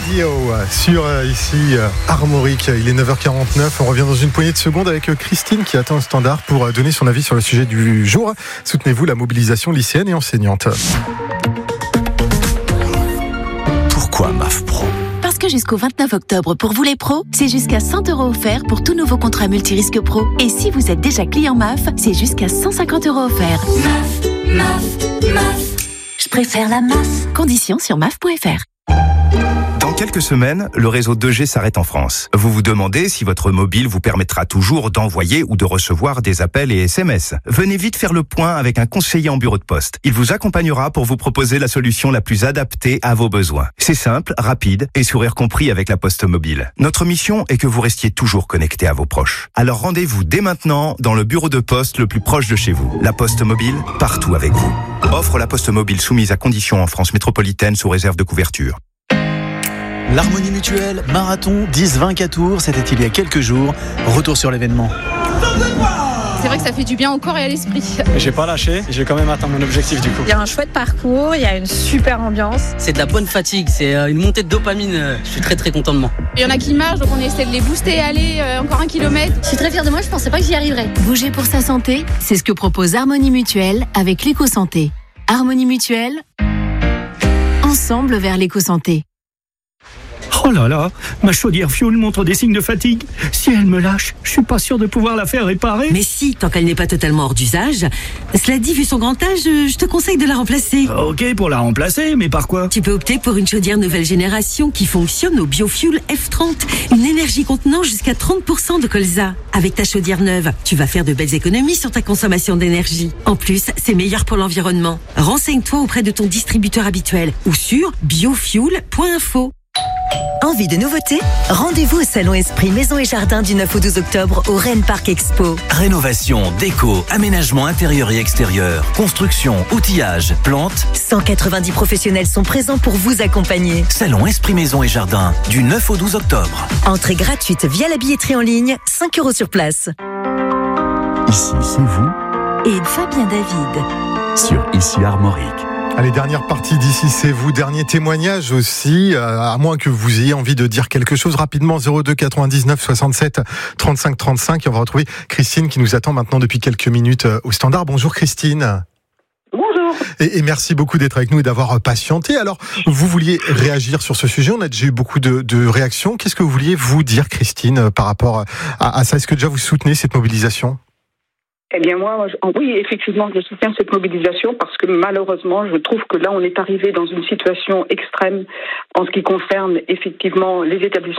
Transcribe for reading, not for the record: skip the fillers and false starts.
Radio sur ici Armorique. Il est 9h49. On revient dans une poignée de secondes avec Christine qui attend un standard pour donner son avis sur le sujet du jour. Soutenez-vous la mobilisation lycéenne et enseignante. Pourquoi MAF Pro ? Parce que jusqu'au 29 octobre, pour vous les pros, c'est jusqu'à 100 € offerts pour tout nouveau contrat multirisque pro. Et si vous êtes déjà client MAF, c'est jusqu'à 150 € offerts. MAF. Je préfère la MAF. Conditions sur maf.fr. Dans quelques semaines, le réseau 2G s'arrête en France. Vous vous demandez si votre mobile vous permettra toujours d'envoyer ou de recevoir des appels et SMS. Venez vite faire le point avec un conseiller en bureau de poste. Il vous accompagnera pour vous proposer la solution la plus adaptée à vos besoins. C'est simple, rapide et sourire compris avec la Poste Mobile. Notre mission est que vous restiez toujours connecté à vos proches. Alors rendez-vous dès maintenant dans le bureau de poste le plus proche de chez vous. La Poste Mobile, partout avec vous. Offre la Poste Mobile soumise à conditions en France métropolitaine sous réserve de couverture. L'Harmonie Mutuelle, marathon 10-20 Tours, c'était il y a quelques jours. Retour sur l'événement. C'est vrai que ça fait du bien au corps et à l'esprit. J'ai pas lâché, j'ai quand même atteint mon objectif du coup. Il y a un chouette parcours, il y a une super ambiance. C'est de la bonne fatigue, c'est une montée de dopamine. Je suis très très content de moi. Il y en a qui marchent, donc on essaie de les booster, aller encore 1 kilomètre. Je suis très fière de moi, je pensais pas que j'y arriverais. Bouger pour sa santé, c'est ce que propose Harmonie Mutuelle avec l'éco-santé. Harmonie Mutuelle, ensemble vers l'éco-santé. Oh là là, ma chaudière fioul montre des signes de fatigue. Si elle me lâche, je suis pas sûr de pouvoir la faire réparer. Mais si, tant qu'elle n'est pas totalement hors d'usage. Cela dit, vu son grand âge, je te conseille de la remplacer. Ok pour la remplacer, mais par quoi ? Tu peux opter pour une chaudière nouvelle génération qui fonctionne au biofuel F30. Une énergie contenant jusqu'à 30% de colza. Avec ta chaudière neuve, tu vas faire de belles économies sur ta consommation d'énergie. En plus, c'est meilleur pour l'environnement. Renseigne-toi auprès de ton distributeur habituel ou sur biofuel.info. Envie de nouveautés ? Rendez-vous au Salon Esprit Maison et Jardin du 9 au 12 octobre au Rennes Parc Expo. Rénovation, déco, aménagement intérieur et extérieur, construction, outillage, plantes. 190 professionnels sont présents pour vous accompagner. Salon Esprit Maison et Jardin du 9 au 12 octobre. Entrée gratuite via la billetterie en ligne, 5 € sur place. Ici, c'est vous. Et Fabien David. Sur Ici Armorique. Allez, dernière partie d'ici, c'est vous. Dernier témoignage aussi, à moins que vous ayez envie de dire quelque chose rapidement. 02 99 67 35 35. Et on va retrouver Christine qui nous attend maintenant depuis quelques minutes au standard. Bonjour Christine. Bonjour. Et merci beaucoup d'être avec nous et d'avoir patienté. Alors, vous vouliez réagir sur ce sujet. On a déjà eu beaucoup de réactions. Qu'est-ce que vous vouliez vous dire, Christine, par rapport à ça ? Est-ce que déjà vous soutenez cette mobilisation ? Eh bien moi, oui, effectivement, je soutiens cette mobilisation parce que malheureusement, je trouve que là, on est arrivé dans une situation extrême en ce qui concerne effectivement les établissements